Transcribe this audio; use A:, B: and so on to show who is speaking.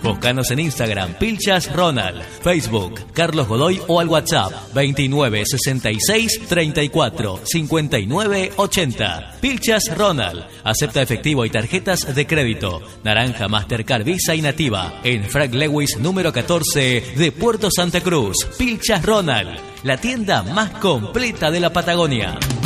A: Búscanos en Instagram, Pilchas Ronald, Facebook, Carlos Godoy o al WhatsApp 29 66 34 59 80. Pilchas Ronald, acepta efectivo y tarjetas de crédito, naranja, Mastercard, Visa y Nativa, en Frank Lewis número 14 de Puerto Santa Cruz. Pilchas Ronald, la tienda más completa de la Patagonia.